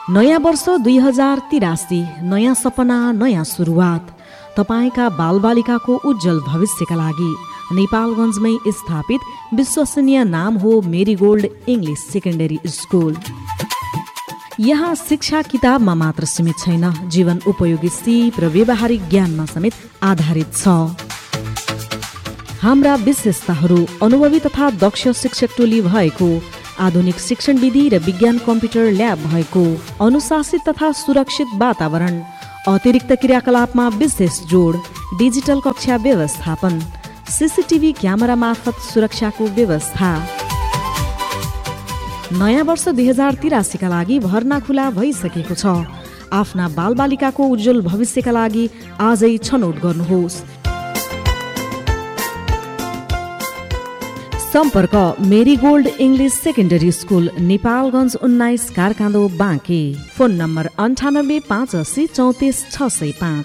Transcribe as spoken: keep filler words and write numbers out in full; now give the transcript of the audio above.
नयाँ वर्ष दुई हजार तिरासी, नयाँ सपना, नयाँ सुरुवात। तपाईँका बालबालिकाको उज्जवल भविष्यका लागि नेपालगञ्जमै स्थापित विश्वसनीय नाम हो मेरीगोल्ड इङ्ग्लिस सेकेन्डरी स्कुल। यहाँ शिक्षा किताबमा मात्र सीमित छैन, जीवन उपयोगी सिप र व्यवहारिक ज्ञानमा समेत आधारित छ। हाम्रा विशेषताहरू: अनुभवी तथा दक्ष शिक्षक टोली भएको, आधुनिक शिक्षण विधि र विज्ञान कम्प्युटर ल्याब भएको, अनुशासित तथा सुरक्षित वातावरण, अतिरिक्त क्रियाकलापमा विशेष जोड, डिजिटल कक्षा व्यवस्थापन, सीसीटीभी क्यामेरा मार्फत सुरक्षाको व्यवस्था। नयाँ वर्ष दुई हजार तिरासीका लागि भर्ना खुला भइसकेको छ। आफ्ना बालबालिकाको उज्जवल भविष्यका लागि आजै छनौट गर्नुहोस्। सम्पर्क marigold English secondary school, Nepalgunj उन्नाइस, कारकाँदो, बाँके। फोन नम्बर अन्ठानब्बे पाँच असी चौतिस छ सय पाँच।